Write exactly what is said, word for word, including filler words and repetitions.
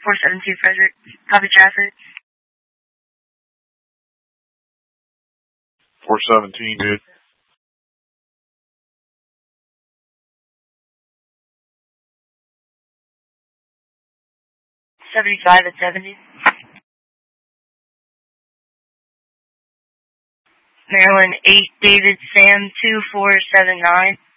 four seven two Frederick. Copy traffic. four seventeen, dude. seventy-five at seventy. Maryland eight David Sam two four seven nine.